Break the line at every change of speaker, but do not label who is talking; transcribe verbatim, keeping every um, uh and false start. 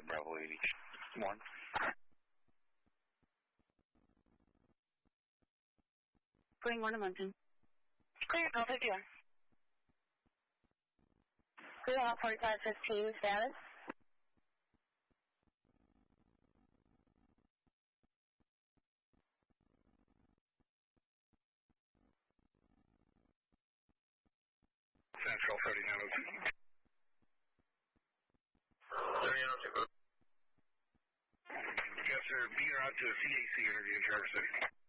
five Bravo eighty-one.
Going one to Mountain.
Clear, go fifty-one.
Clear out forty-five fifteen, status.
Central thirty-nine oh two.
thirty-nine oh two.
Yes, sir. Being out to a C A C interview in Traverse City.